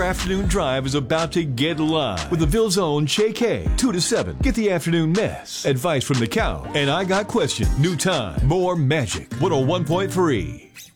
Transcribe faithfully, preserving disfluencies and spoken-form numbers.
Afternoon drive is about to get live with the Ville's own Che K, two to seven. Get the afternoon mess. Advice from the cow. And I got questions. New time. More magic. one oh one point three.